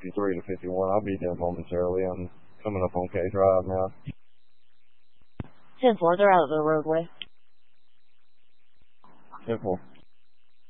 53 to 51. I'll be there momentarily. I'm coming up on K Drive now. 10-4, they're out of the roadway. 10-4.